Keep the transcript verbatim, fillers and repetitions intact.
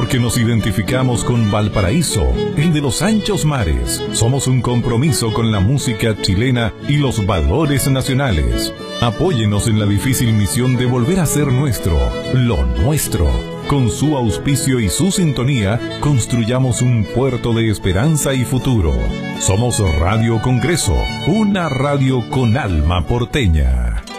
porque nos identificamos con Valparaíso, el de los anchos mares. Somos un compromiso con la música chilena y los valores nacionales. Apóyenos en la difícil misión de volver a ser nuestro, lo nuestro. Con su auspicio y su sintonía, construyamos un puerto de esperanza y futuro. Somos Radio Congreso, una radio con alma porteña.